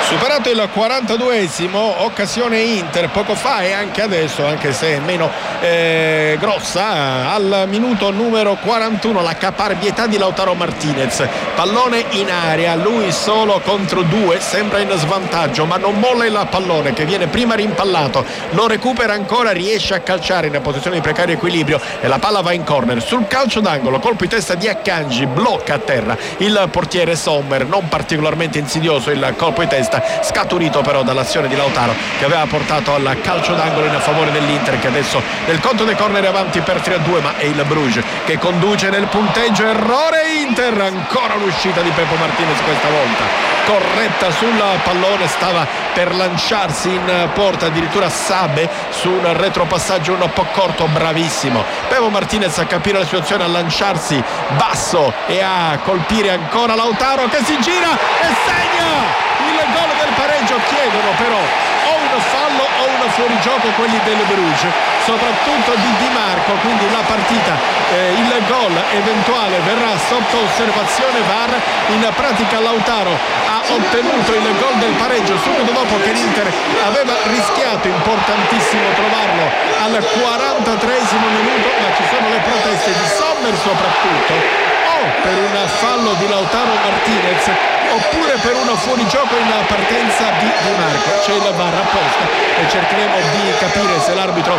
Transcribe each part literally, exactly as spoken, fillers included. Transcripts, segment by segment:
Superato il quarantaduesimo, occasione Inter poco fa e anche adesso, anche se meno eh, grossa, al minuto numero quarantuno la caparbietà di Lautaro Martinez, pallone in area, lui solo contro due, sembra in svantaggio ma non molla il pallone che viene prima rimpallato, lo recupera ancora, riesce a calciare in posizione di precario equilibrio e la palla va in corner. Sul calcio d'angolo, colpo di testa di Akanji, blocca a terra il portiere Sommer, non particolarmente insidioso il colpo di testa, scaturito però dall'azione di Lautaro che aveva portato al calcio d'angolo in favore dell'Inter, che adesso nel conto dei corner è avanti per tre a due, ma è il Bruges che conduce nel punteggio. Errore Inter, ancora l'uscita di Pepo Martinez, questa volta corretta sul pallone, stava per lanciarsi in porta addirittura Sabe su un retropassaggio un po' corto, bravissimo Pepo Martinez a capire la situazione, a lanciarsi basso e a colpire ancora Lautaro che si gira e segna il gol del pareggio. Chiedono però o un fallo o un fuorigioco quelli del Bruges, soprattutto di Di Marco, quindi la partita, eh, il gol eventuale verrà sotto osservazione V A R. In pratica Lautaro ha ottenuto il gol del pareggio subito dopo che l'Inter aveva rischiato, importantissimo trovarlo al quarantatreesimo minuto, ma ci sono le proteste di Sommer soprattutto, o per un fallo di Lautaro Martinez oppure per uno fuorigioco in partenza di Di Marco. C'è il V A R apposta e cercheremo di capire se l'arbitro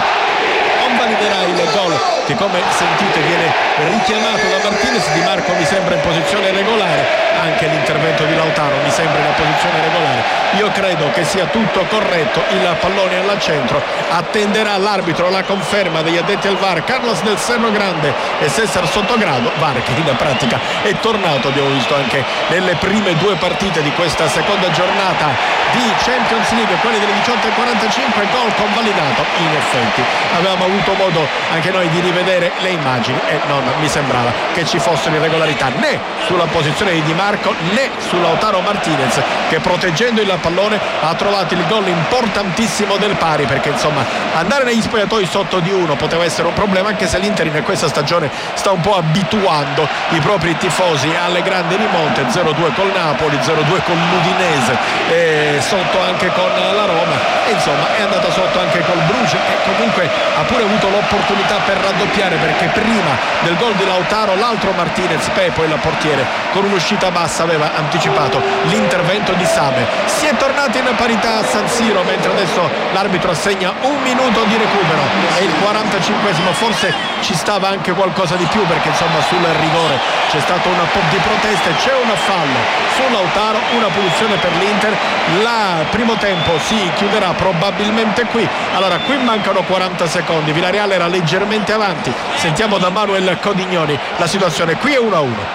validerà il gol che, come sentite, viene richiamato da Martinez. Di Marco mi sembra in posizione regolare, anche l'intervento di Lautaro mi sembra in una posizione regolare. Io credo che sia tutto corretto, il pallone al centro, attenderà l'arbitro la conferma degli addetti al V A R, Carlos del Serno Grande e Cesar Sottogrado. V A R che in pratica è tornato, abbiamo visto anche nelle prime due partite di questa seconda giornata di Champions League, quelli delle diciotto e quarantacinque, gol convalidato. In effetti avevamo avuto modo anche noi di rivedere le immagini e non mi sembrava che ci fossero irregolarità né sulla posizione di Di Marco né su Lautaro Martinez, che proteggendo il pallone ha trovato il gol importantissimo del pari, perché insomma andare negli spogliatoi sotto di uno poteva essere un problema, anche se l'Inter in questa stagione sta un po' abituando i propri tifosi alle grandi rimonte. Zero due col Napoli, zero due con l'Udinese, e sotto anche con la Roma, e insomma è andata sotto anche col Bruges, e comunque ha pure avuto l'opportunità per raddoppiare, perché prima del gol di Lautaro l'altro Martinez, Pepo, il portiere, con un'uscita bassa aveva anticipato l'intervento di Sabe. Si è tornati in parità a San Siro, mentre adesso l'arbitro assegna un minuto di recupero, e il quarantacinquesimo forse ci stava anche qualcosa di più, perché insomma sul rigore c'è stato un po' di proteste, c'è un fallo su Lautaro, una punizione per l'Inter. Il primo tempo si chiuderà probabilmente qui. Allora, qui mancano quaranta secondi, Villarreal era leggermente avanti, sentiamo da Manuel Codignoni la situazione, qui è uno a uno.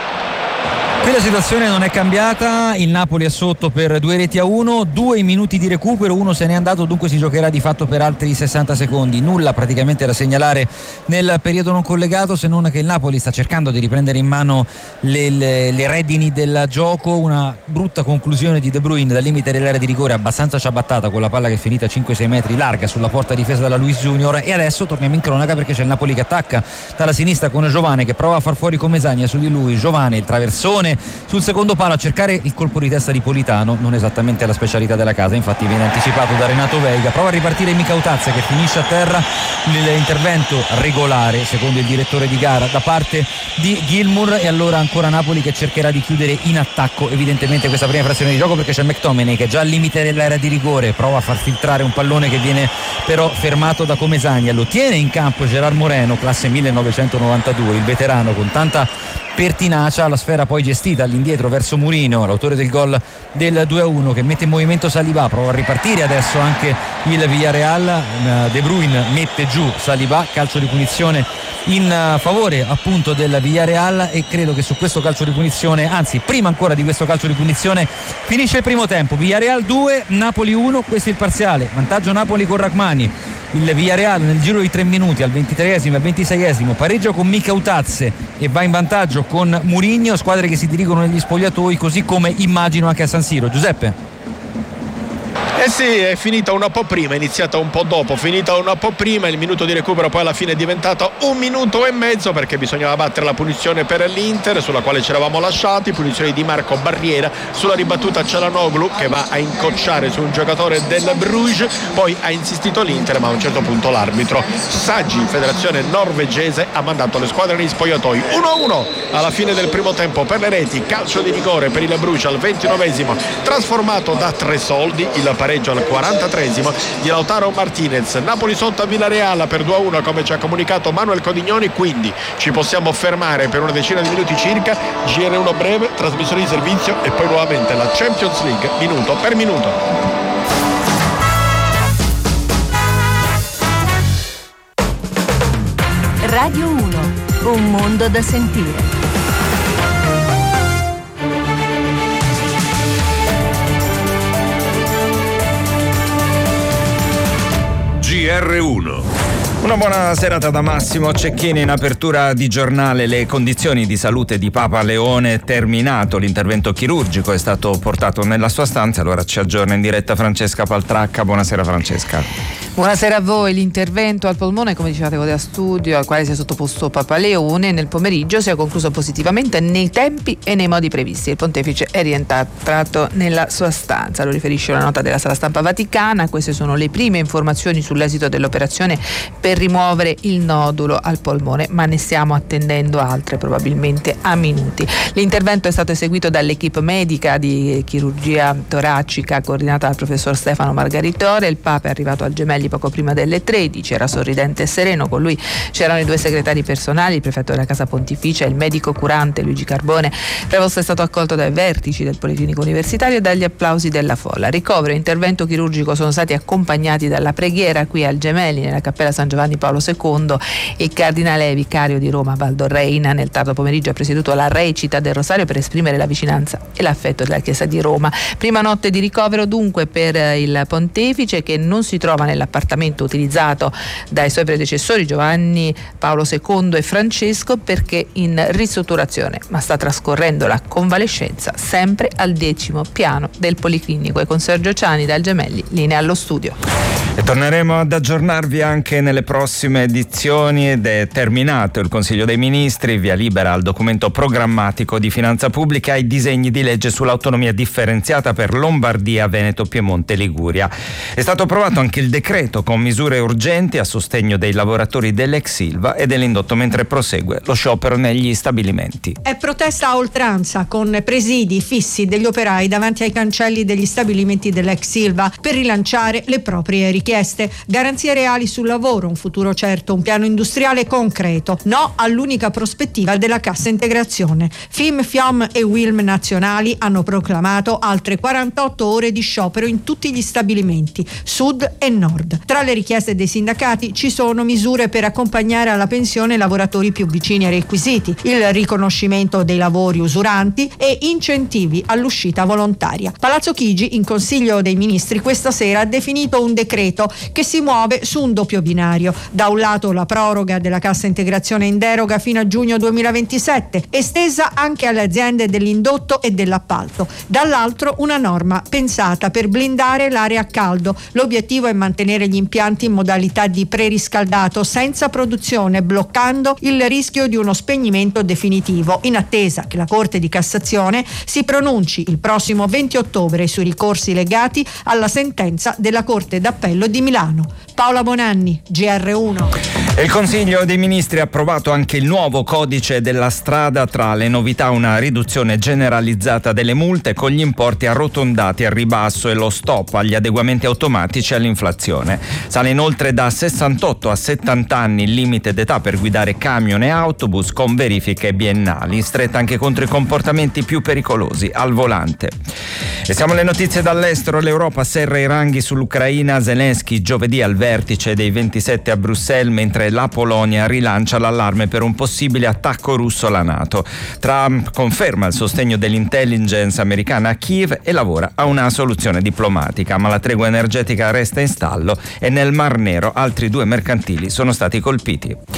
Qui la situazione non è cambiata, il Napoli è sotto per due reti a uno, due minuti di recupero, uno se n'è andato, dunque si giocherà di fatto per altri sessanta secondi. Nulla praticamente da segnalare nel periodo non collegato, se non che il Napoli sta cercando di riprendere in mano le, le, le redini del gioco. Una brutta conclusione di De Bruyne dal limite dell'area di rigore, abbastanza ciabattata, con la palla che è finita cinque sei metri larga sulla porta difesa dalla Luis Junior. E adesso torniamo in cronaca, perché c'è il Napoli che attacca dalla sinistra con Giovane, che prova a far fuori Comesaña su di lui. Giovane, il traversone sul secondo palo a cercare il colpo di testa di Politano, non esattamente la specialità della casa, infatti viene anticipato da Renato Veiga. Prova a ripartire Micautazze, che finisce a terra. L'intervento regolare secondo il direttore di gara da parte di Gilmour, e allora ancora Napoli che cercherà di chiudere in attacco evidentemente questa prima frazione di gioco, perché c'è McTominay che è già al limite dell'area di rigore, prova a far filtrare un pallone che viene però fermato da Comesaña. Lo tiene in campo Gerard Moreno, classe millenovecentonovantadue, il veterano, con tanta pertinacia. La sfera poi gestita all'indietro verso Mourinho, l'autore del gol del due a uno, che mette in movimento Saliba, prova a ripartire adesso anche il Villarreal. De Bruyne mette giù Saliba, calcio di punizione in favore appunto del Villarreal, e credo che su questo calcio di punizione, anzi prima ancora di questo calcio di punizione, finisce il primo tempo. Villarreal due, Napoli uno, questo è il parziale, vantaggio Napoli con Rachmani. Il Villarreal nel giro di tre minuti, al ventitreesimo e al ventiseiesimo, pareggio con Micautazze e va in vantaggio con Mourinho, squadre che si dirigono negli spogliatoi, così come immagino anche a San Siro. Giuseppe? Eh sì, è finita un po' prima, è iniziata un po' dopo, finita un po' prima, il minuto di recupero poi alla fine è diventato un minuto e mezzo perché bisognava battere la punizione per l'Inter sulla quale ci eravamo lasciati, punizione di Marco Barriera sulla ribattuta Çalhanoğlu che va a incocciare su un giocatore del Bruges, poi ha insistito l'Inter ma a un certo punto l'arbitro Saggi, federazione norvegese, ha mandato le squadre negli spogliatoi. uno a uno alla fine del primo tempo per le reti, calcio di rigore per il Bruges al ventinovesimo trasformato da tre soldi, il pareggio al quarantatreesimo di Lautaro Martinez. Napoli sotto a Villarreal per due a uno come ci ha comunicato Manuel Codignoni, quindi ci possiamo fermare per una decina di minuti circa, G R uno breve, trasmissione di servizio e poi nuovamente la Champions League minuto per minuto. Radio uno, un mondo da sentire. G R uno. Una buona serata da Massimo Cecchini. In apertura di giornale, le condizioni di salute di Papa Leone terminato, l'intervento chirurgico è stato portato nella sua stanza. Allora ci aggiorna in diretta Francesca Paltracca. Buonasera Francesca. Buonasera a voi. L'intervento al polmone, come dicevate voi da studio, al quale si è sottoposto Papa Leone nel pomeriggio, si è concluso positivamente nei tempi e nei modi previsti. Il pontefice è rientrato nella sua stanza, lo riferisce una nota della Sala Stampa Vaticana. Queste sono le prime informazioni sull'esito dell'operazione per rimuovere il nodulo al polmone, ma ne stiamo attendendo altre, probabilmente a minuti. L'intervento è stato eseguito dall'equipe medica di chirurgia toracica coordinata dal professor Stefano Margaritore. Il Papa è arrivato al Gemelli poco prima delle tredici, era sorridente e sereno, con lui c'erano i due segretari personali, il prefetto della Casa Pontificia e il medico curante Luigi Carbone. Prevost è stato accolto dai vertici del Policlinico Universitario e dagli applausi della folla. Ricovero e intervento chirurgico sono stati accompagnati dalla preghiera qui al Gemelli, nella Cappella San Giovanni Paolo secondo. Il cardinale vicario di Roma Valdo Reina nel tardo pomeriggio ha presieduto la recita del Rosario per esprimere la vicinanza e l'affetto della Chiesa di Roma. Prima notte di ricovero dunque per il pontefice, che non si trova nell'appartamento utilizzato dai suoi predecessori Giovanni Paolo secondo e Francesco, perché in ristrutturazione, ma sta trascorrendo la convalescenza sempre al decimo piano del Policlinico. E con Sergio Ciani dal Gemelli, linea allo studio. E torneremo ad aggiornarvi anche nelle prossime edizioni. Ed è terminato il Consiglio dei Ministri, via libera al documento programmatico di finanza pubblica e ai disegni di legge sull'autonomia differenziata per Lombardia, Veneto, Piemonte e Liguria. È stato approvato anche il decreto con misure urgenti a sostegno dei lavoratori dell'ex Ilva e dell'indotto, mentre prosegue lo sciopero negli stabilimenti. È protesta a oltranza, con presidi fissi degli operai davanti ai cancelli degli stabilimenti dell'ex Ilva per rilanciare le proprie richieste. Garanzie reali sul lavoro, un futuro certo, un piano industriale concreto. No all'unica prospettiva della cassa integrazione. F I M, F I O M e U I L M nazionali hanno proclamato altre quarantotto ore di sciopero in tutti gli stabilimenti, sud e nord. Tra le richieste dei sindacati ci sono misure per accompagnare alla pensione i lavoratori più vicini ai requisiti, il riconoscimento dei lavori usuranti e incentivi all'uscita volontaria. Palazzo Chigi, in Consiglio dei Ministri, questa sera ha definito un decreto che si muove su un doppio binario. Da un lato la proroga della cassa integrazione in deroga fino a giugno duemilaventisette, estesa anche alle aziende dell'indotto e dell'appalto. Dall'altro una norma pensata per blindare l'area a caldo. L'obiettivo è mantenere gli impianti in modalità di preriscaldato senza produzione, bloccando il rischio di uno spegnimento definitivo, in attesa che la Corte di Cassazione si pronunci il prossimo venti ottobre sui ricorsi legati alla sentenza della Corte d'Appello di Milano. Paola Bonanni, G R uno. Il Consiglio dei Ministri ha approvato anche il nuovo codice della strada. Tra le novità una riduzione generalizzata delle multe con gli importi arrotondati al ribasso e lo stop agli adeguamenti automatici all'inflazione. Sale inoltre da sessantotto a settanta anni il limite d'età per guidare camion e autobus con verifiche biennali, stretta anche contro i comportamenti più pericolosi al volante. E siamo alle notizie dall'estero. L'Europa serra i ranghi sull'Ucraina. Zelensky giovedì al vertice dei ventisette a Bruxelles, mentre la Polonia rilancia l'allarme per un possibile attacco russo alla NATO. Trump conferma il sostegno dell'intelligence americana a Kiev e lavora a una soluzione diplomatica, ma la tregua energetica resta in stallo e nel Mar Nero altri due mercantili sono stati colpiti.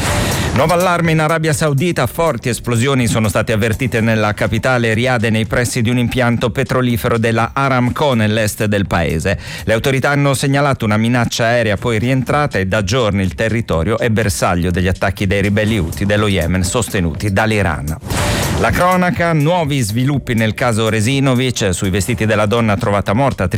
Nuovo allarme in Arabia Saudita, forti esplosioni sono state avvertite nella capitale Riyadh e nei pressi di un impianto petrolifero della Aramco nell'est del paese. Le autorità hanno segnalato una minaccia aerea poi rientrata e da giorni il territorio è bersaglio degli attacchi dei ribelli Houthi dello Yemen sostenuti dall'Iran. La cronaca, nuovi sviluppi nel caso Resinovic, sui vestiti della donna trovata morta